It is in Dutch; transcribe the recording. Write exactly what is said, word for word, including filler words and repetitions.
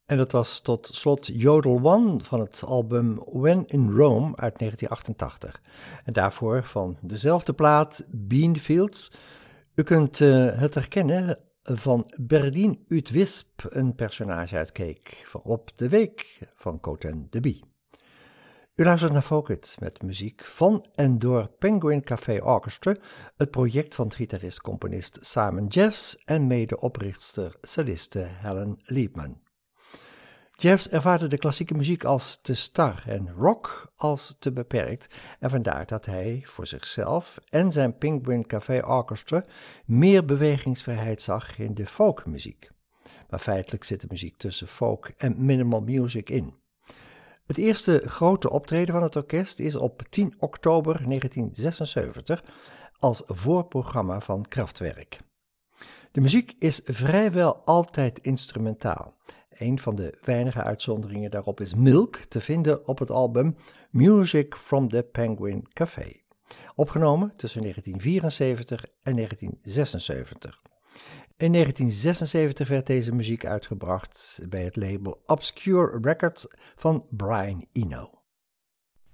En dat was tot slot Yodel One van het album When in Rome uit negentien achtentachtig. En daarvoor van dezelfde plaat Beanfields. U kunt uh, het herkennen van Berdien uit Wisp, een personage uit Cake op de Week van Coten de Bie. U luistert naar Folk met muziek van en door Penguin Café Orchestra, het project van gitarist-componist Simon Jeffs en medeoprichtster-celliste Helen Liebman. Jeffs ervaarde de klassieke muziek als te star en rock als te beperkt en vandaar dat hij voor zichzelf en zijn Penguin Café Orchestra meer bewegingsvrijheid zag in de folkmuziek. Maar feitelijk zit de muziek tussen folk en minimal music in. Het eerste grote optreden van het orkest is op tien oktober negentien zesenzeventig als voorprogramma van Kraftwerk. De muziek is vrijwel altijd instrumentaal. Een van de weinige uitzonderingen daarop is Milk, te vinden op het album Music from the Penguin Café, opgenomen tussen negentien vierenzeventig en negentien zesenzeventig. In negentien zesenzeventig werd deze muziek uitgebracht bij het label Obscure Records van Brian Eno.